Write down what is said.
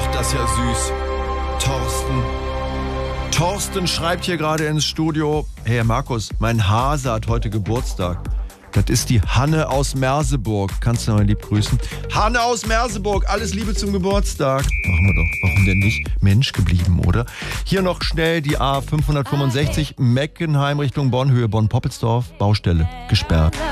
Ach, das ist ja süß. Thorsten schreibt hier gerade ins Studio: Hey Herr Markus, mein Hase hat heute Geburtstag. Das ist die Hanne aus Merseburg. Kannst du mal lieb grüßen? Hanne aus Merseburg, alles Liebe zum Geburtstag. Machen wir doch. Warum denn nicht? Mensch geblieben, oder? Hier noch schnell die A565 Meckenheim Richtung Bonn, Höhe Bonn-Poppelsdorf. Baustelle gesperrt.